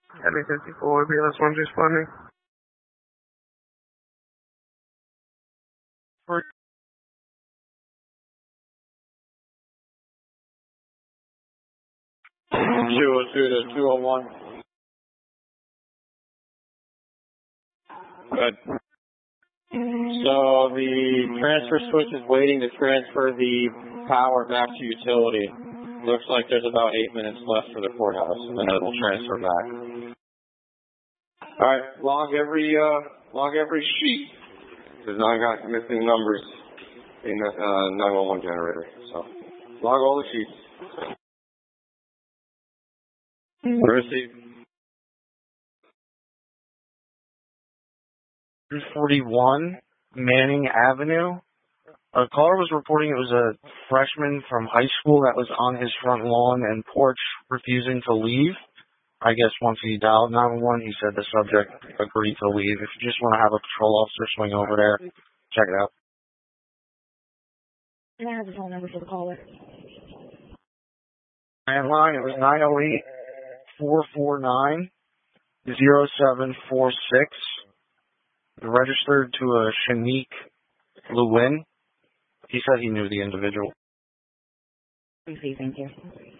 Heavy 54, BLS 1 responding. Two 201. Good. So the transfer switch is waiting to transfer the power back to utility. Looks like there's about 8 minutes left for the courthouse, and then it will transfer back. All right, log every sheet. Because I got missing numbers in the 911 generator. So log all the sheets. Receive. 241 Manning Avenue. A caller was reporting it was a freshman from high school that was on his front lawn and porch refusing to leave. I guess once he dialed 911, he said the subject agreed to leave. If you just want to have a patrol officer swing over there, check it out. And I have the phone number for the caller. Landline, it was 908-449-0746. Registered to a Shanique Lewin. He said he knew the individual. Thank you.